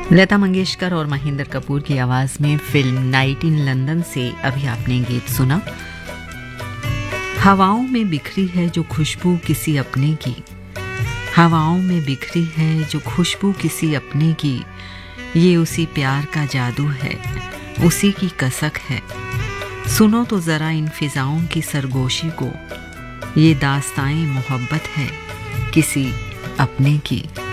लता मंगेशकर और महेंद्र कपूर की आवाज में फिल्म नाइट इन लंदन से अभी आपने गीत सुना। हवाओं में बिखरी है जो खुशबू किसी अपने की, हवाओं में बिखरी है जो खुशबू किसी अपने की, ये उसी प्यार का जादू है, उसी की कसक है। सुनो तो जरा इन फिजाओं की सरगोशी को, ये दास्ताएं मोहब्बत है किसी अपने की।